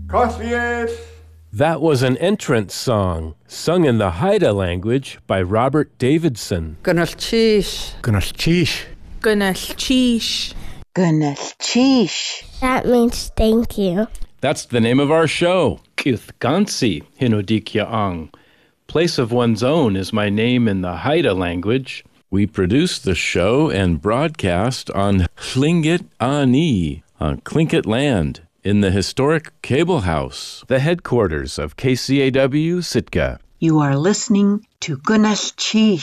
That was an entrance song, sung in the Haida language by Robert Davidson. Gunalchish. Gunalchish. Gunalchish. Gunalchish. That means thank you. That's the name of our show, Kithgansi Hinudikyaang. Place of one's own is my name in the Haida language. We produce the show and broadcast on Tlingit Ani, on Tlingit land, in the historic Cable House, the headquarters of KCAW Sitka. You are listening to Gunalchish.